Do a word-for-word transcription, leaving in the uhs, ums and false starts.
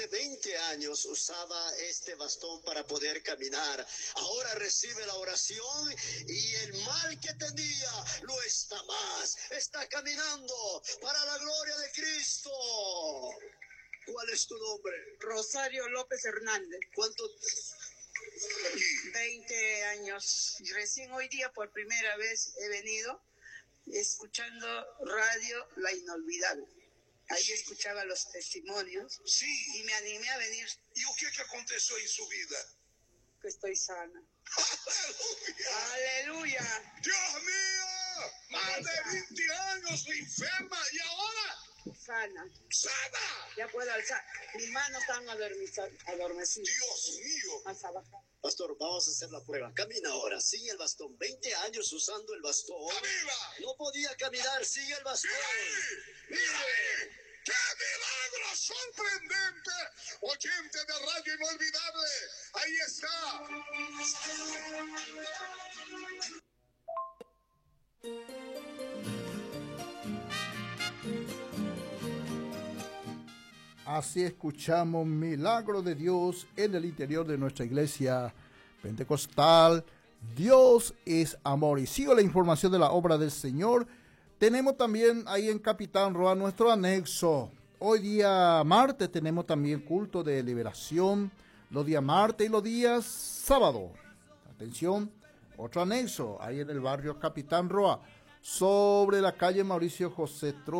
Hace veinte años usaba este bastón para poder caminar. Ahora recibe la oración y el mal que tenía no está más. Está caminando para la gloria de Cristo. ¿Cuál es tu nombre? Rosario López Hernández. ¿Cuánto? veinte años. Recién hoy día por primera vez he venido escuchando radio La Inolvidable. Ahí escuchaba los testimonios. Sí. Y me animé a venir. E o que que aconteceu em sua vida? Que estoy sana. Aleluya. Aleluya. Dios mío, más de veinte años enferma y ahora Sana. sana. Ya puedo alzar. Mis manos están adormecidas. Dios mío. Más abajo. Pastor, vamos a hacer la prueba. Camina ahora, sigue el bastón. veinte años usando el bastón. ¡Camila! No podía caminar, sigue el bastón. ¡Mira ahí! ¡Mira ahí! ¡Qué milagro sorprendente! Oyente de Radio Inolvidable, ahí está. Así escuchamos Milagro de Dios en el interior de nuestra iglesia pentecostal. Dios es amor. Y sigo la información de la obra del Señor. Tenemos también ahí en Capitán Roa nuestro anexo. Hoy día martes tenemos también culto de liberación. Los días martes y los días sábado. Atención, otro anexo ahí en el barrio Capitán Roa. Sobre la calle Mauricio José Tro